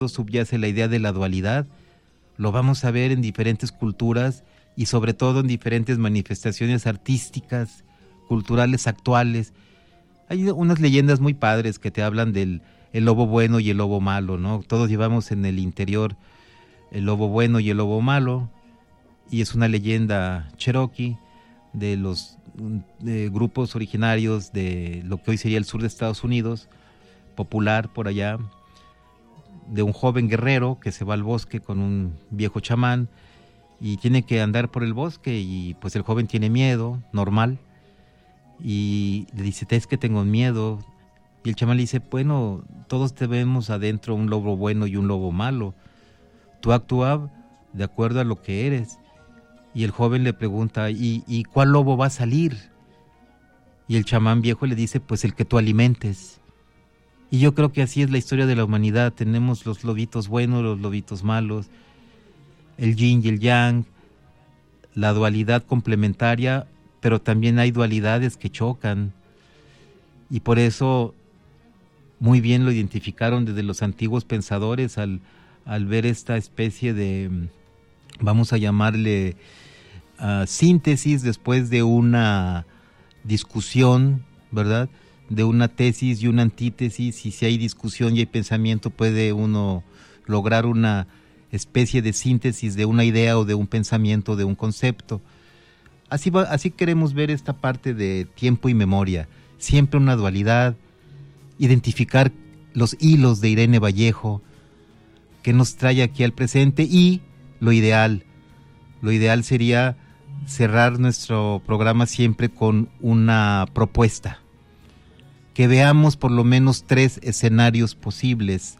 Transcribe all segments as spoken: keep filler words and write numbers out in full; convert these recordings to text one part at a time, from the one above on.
subyace la idea de la dualidad. Lo vamos a ver en diferentes culturas y sobre todo en diferentes manifestaciones artísticas, culturales actuales. Hay unas leyendas muy padres que te hablan del el lobo bueno y el lobo malo, ¿no? Todos llevamos en el interior el lobo bueno y el lobo malo, y es una leyenda cherokee de los de grupos originarios de lo que hoy sería el sur de Estados Unidos, popular por allá, de un joven guerrero que se va al bosque con un viejo chamán y tiene que andar por el bosque, y pues el joven tiene miedo, normal, y le dice, es que tengo miedo, y el chamán le dice, bueno, todos tenemos adentro un lobo bueno y un lobo malo, tú actúa de acuerdo a lo que eres. Y el joven le pregunta, ¿y, ¿y cuál lobo va a salir? Y el chamán viejo le dice, pues el que tú alimentes. Y yo creo que así es la historia de la humanidad. Tenemos los lobitos buenos, los lobitos malos, el yin y el yang, la dualidad complementaria, pero también hay dualidades que chocan. Y por eso muy bien lo identificaron desde los antiguos pensadores al, al ver esta especie de, vamos a llamarle, uh, síntesis después de una discusión, ¿verdad?, de una tesis y una antítesis, y si hay discusión y hay pensamiento puede uno lograr una especie de síntesis de una idea o de un pensamiento, de un concepto. Así, va, así queremos ver esta parte de tiempo y memoria, siempre una dualidad, identificar los hilos de Irene Vallejo que nos trae aquí al presente, y lo ideal, lo ideal sería cerrar nuestro programa siempre con una propuesta, que veamos por lo menos tres escenarios posibles.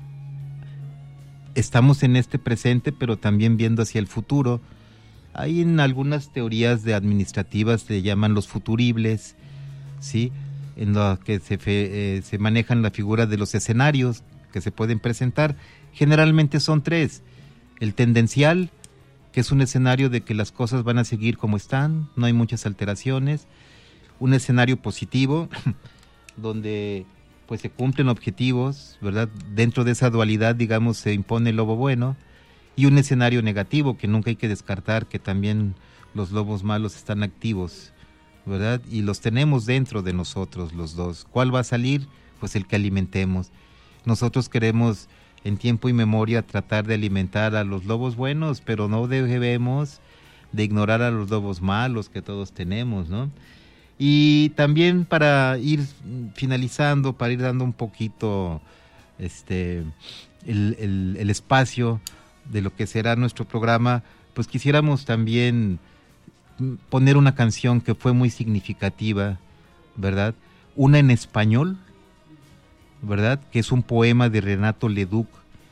Estamos en este presente, pero también viendo hacia el futuro. Hay en algunas teorías de administrativas se llaman los futuribles, ¿sí?, en lo que se, fe, eh, se manejan la figura de los escenarios que se pueden presentar. Generalmente son tres: el tendencial, que es un escenario de que las cosas van a seguir como están, no hay muchas alteraciones; un escenario positivo, donde pues se cumplen objetivos, ¿verdad? Dentro de esa dualidad, digamos, se impone el lobo bueno; y un escenario negativo, que nunca hay que descartar, que también los lobos malos están activos, ¿verdad? Y los tenemos dentro de nosotros los dos. ¿Cuál va a salir? Pues el que alimentemos. Nosotros queremos en tiempo y memoria tratar de alimentar a los lobos buenos, pero no debemos de ignorar a los lobos malos que todos tenemos, ¿no? Y también, para ir finalizando, para ir dando un poquito este el, el, el espacio de lo que será nuestro programa, pues quisiéramos también poner una canción que fue muy significativa, ¿verdad? Una en español, ¿verdad?, que es un poema de Renato Leduc,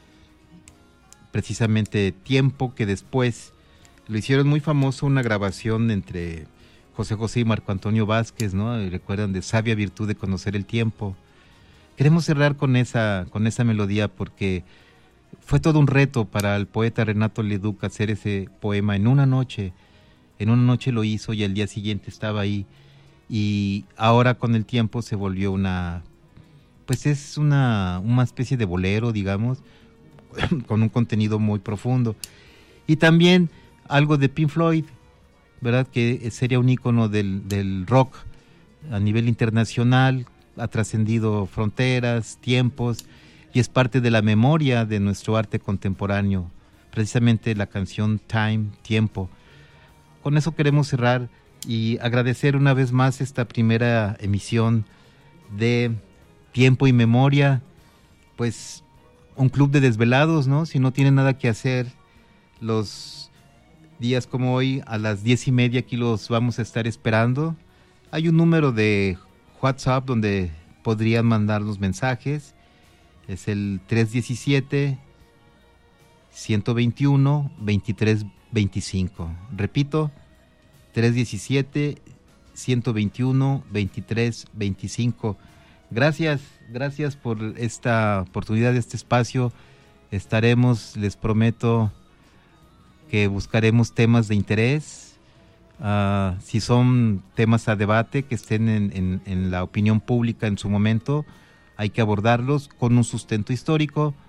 precisamente Tiempo, que después lo hicieron muy famoso, una grabación entre José José y Marco Antonio Vázquez, ¿no? Y recuerdan de Sabia Virtud de Conocer el Tiempo. Queremos cerrar con esa, con esa melodía, porque fue todo un reto para el poeta Renato Leduc hacer ese poema en una noche. En una noche lo hizo y al día siguiente estaba ahí, y ahora con el tiempo se volvió una, pues es una, una especie de bolero, digamos, con un contenido muy profundo. Y también algo de Pink Floyd, ¿verdad?, que sería un ícono del, del rock a nivel internacional, ha trascendido fronteras, tiempos, y es parte de la memoria de nuestro arte contemporáneo, precisamente la canción Time, Tiempo. Con eso queremos cerrar y agradecer una vez más esta primera emisión de Tiempo y Memoria, pues un club de desvelados, ¿no? Si no tienen nada que hacer los días como hoy, a las diez y media aquí los vamos a estar esperando. Hay un número de WhatsApp donde podrían mandarnos mensajes, es el tres diecisiete, ciento veintiuno, veintitrés veinticinco. Repito, tres diecisiete, ciento veintiuno, veintitrés veinticinco. Gracias, gracias por esta oportunidad, de este espacio. Estaremos, les prometo, que buscaremos temas de interés, uh, si son temas a debate, que estén en, en, en la opinión pública en su momento, hay que abordarlos con un sustento histórico.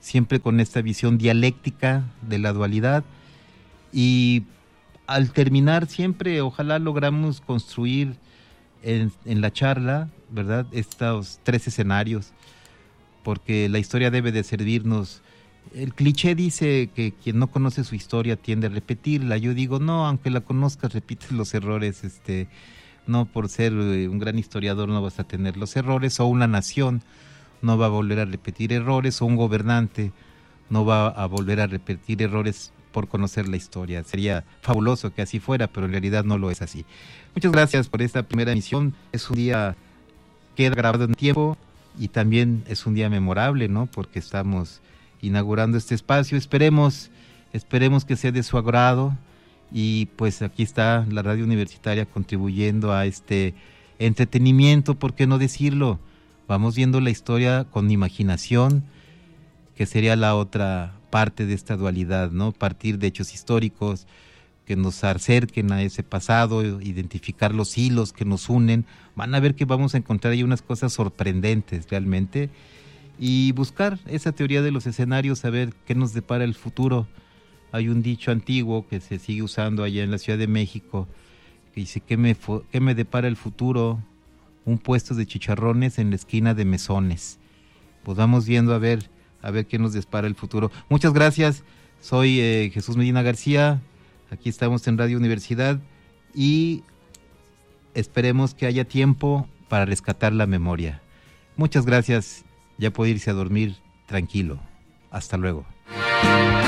siempre con esta visión dialéctica de la dualidad, y al terminar siempre ojalá logramos construir en, en la charla, ¿verdad?, estos tres escenarios, porque la historia debe de servirnos. El cliché dice que quien no conoce su historia tiende a repetirla. Yo digo, no, aunque la conozcas, repites los errores. Este, no por ser un gran historiador no vas a tener los errores, o una nación no va a volver a repetir errores, o un gobernante no va a volver a repetir errores por conocer la historia. Sería fabuloso que así fuera, pero en realidad no lo es así. Muchas gracias por esta primera emisión. Es un día que queda grabado en tiempo y también es un día memorable, ¿no?, porque estamos inaugurando este espacio. Esperemos, esperemos que sea de su agrado, y pues aquí está la radio universitaria contribuyendo a este entretenimiento, ¿por qué no decirlo? Vamos viendo la historia con imaginación, que sería la otra parte de esta dualidad, ¿no? Partir de hechos históricos que nos acerquen a ese pasado, identificar los hilos que nos unen. Van a ver que vamos a encontrar ahí unas cosas sorprendentes realmente, y buscar esa teoría de los escenarios, saber qué nos depara el futuro. Hay un dicho antiguo que se sigue usando allá en la Ciudad de México, que dice, ¿qué me, qué me depara el futuro? Un puesto de chicharrones en la esquina de mesones. Pues vamos viendo a ver, a ver qué nos depara el futuro. Muchas gracias, soy eh, Jesús Medina García, aquí estamos en Radio Universidad, y esperemos que haya tiempo para rescatar la memoria. Muchas gracias. Ya puede irse a dormir tranquilo. Hasta luego.